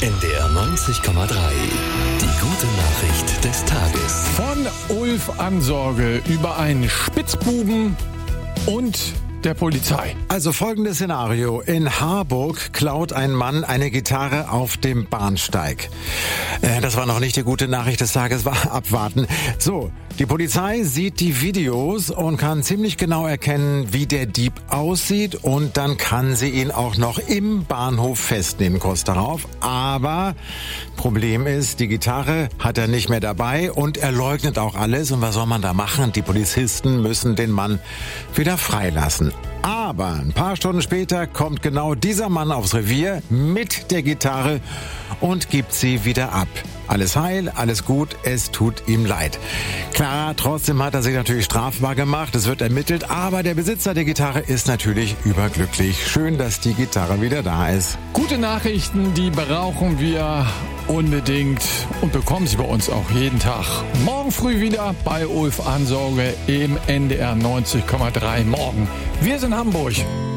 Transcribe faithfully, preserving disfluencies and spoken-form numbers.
N D R neunzig Komma drei. Die gute Nachricht des Tages. Von Ulf Ansorge über einen Spitzbuben und der Polizei. Also folgendes Szenario. In Harburg klaut ein Mann eine Gitarre auf dem Bahnsteig. Äh, das war noch nicht die gute Nachricht des Tages, war abwarten. So, die Polizei sieht die Videos und kann ziemlich genau erkennen, wie der Dieb aussieht, und dann kann sie ihn auch noch im Bahnhof festnehmen, kurz darauf. Aber Problem ist, die Gitarre hat er nicht mehr dabei und er leugnet auch alles. Und was soll man da machen? Die Polizisten müssen den Mann wieder freilassen. Aber ein paar Stunden später kommt genau dieser Mann aufs Revier mit der Gitarre und gibt sie wieder ab. Alles heil, alles gut, es tut ihm leid. Klar, trotzdem hat er sich natürlich strafbar gemacht, es wird ermittelt, aber der Besitzer der Gitarre ist natürlich überglücklich. Schön, dass die Gitarre wieder da ist. Gute Nachrichten, die brauchen wir unbedingt und bekommen Sie bei uns auch jeden Tag. Morgen früh wieder bei Ulf Ansorge im N D R neunzig Komma drei Morgen. Wir sind Hamburg.